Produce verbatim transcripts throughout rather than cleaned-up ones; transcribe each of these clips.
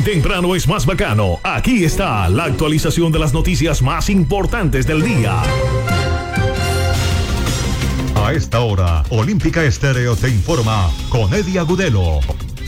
temprano es más bacano. Aquí está la actualización de las noticias más importantes del día. A esta hora, Olímpica Estéreo te informa con Eddie Agudelo.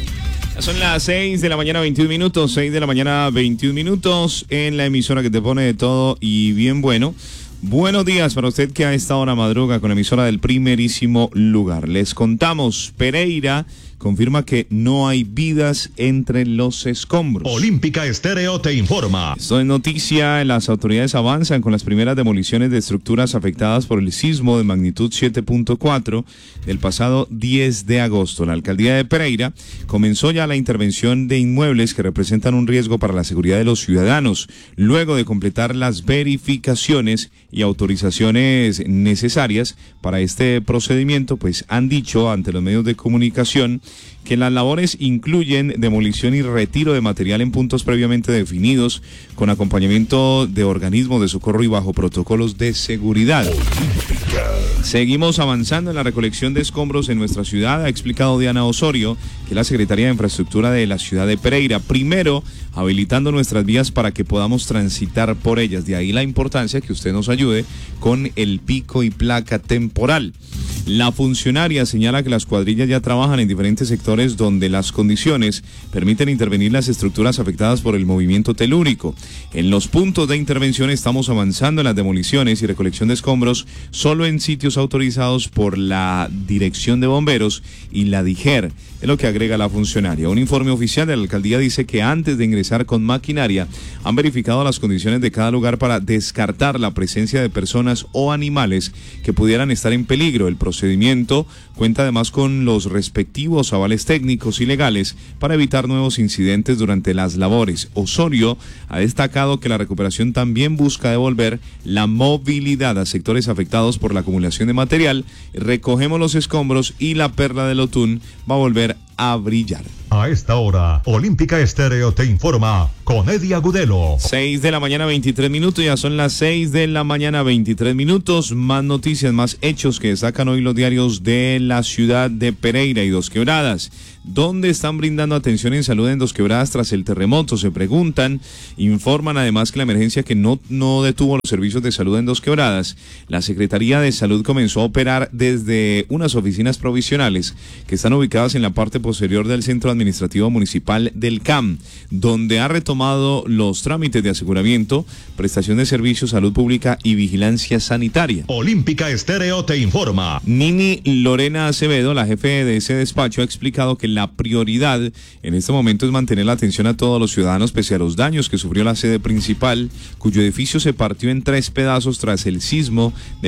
Son las seis de la mañana, veintiún minutos, seis de la mañana, veintiún minutos, en la emisora que te pone de todo y bien bueno. Buenos días para usted que a esta hora madruga con la emisora del primerísimo lugar. Les contamos, Pereira confirma que no hay vidas entre los escombros. Olímpica Estéreo te informa. Esto es noticia, las autoridades avanzan con las primeras demoliciones de estructuras afectadas por el sismo de magnitud siete punto cuatro del pasado diez de agosto. La alcaldía de Pereira comenzó ya la intervención de inmuebles que representan un riesgo para la seguridad de los ciudadanos, luego de completar las verificaciones y autorizaciones necesarias para este procedimiento, pues han dicho ante los medios de comunicación que las labores incluyen demolición y retiro de material en puntos previamente definidos, con acompañamiento de organismos de socorro y bajo protocolos de seguridad. Seguimos avanzando en la recolección de escombros en nuestra ciudad, ha explicado Diana Osorio, que es la secretaria de Infraestructura de la ciudad de Pereira. Primero, habilitando nuestras vías para que podamos transitar por ellas. De ahí la importancia que usted nos ayude con el pico y placa temporal. La funcionaria señala que las cuadrillas ya trabajan en diferentes sectores donde las condiciones permiten intervenir las estructuras afectadas por el movimiento telúrico. En los puntos de intervención estamos avanzando en las demoliciones y recolección de escombros solo en sitios autorizados por la Dirección de Bomberos y la DIGER, es lo que agrega la funcionaria. Un informe oficial de la alcaldía dice que antes de ingresar con maquinaria han verificado las condiciones de cada lugar para descartar la presencia de personas o animales que pudieran estar en peligro. El procedimiento cuenta además con los respectivos avales técnicos y legales para evitar nuevos incidentes durante las labores. Osorio ha destacado que la recuperación también busca devolver la movilidad a sectores afectados por la acumulación de material. Recogemos los escombros y la perla del Otún va a volver a brillar. A esta hora, Olímpica Estéreo te informa con Eddie Agudelo. seis de la mañana, veintitrés minutos, ya son las seis de la mañana, veintitrés minutos. Más noticias, más hechos que destacan hoy los diarios de la ciudad de Pereira y Dos Quebradas. ¿Dónde están brindando atención en salud en Dos Quebradas tras el terremoto? Se preguntan. Informan además que la emergencia que no, no detuvo los servicios de salud en Dos Quebradas, la Secretaría de Salud comenzó a operar desde unas oficinas provisionales que están ubicadas en la parte posterior del Centro Administrativo Municipal del C A M, donde ha retomado los trámites de aseguramiento, prestación de servicios, salud pública y vigilancia sanitaria. Olímpica Estéreo te informa. Nini Lorena Acevedo, la jefe de ese despacho, ha explicado que la prioridad en este momento es mantener la atención a todos los ciudadanos pese a los daños que sufrió la sede principal, cuyo edificio se partió en tres pedazos tras el sismo de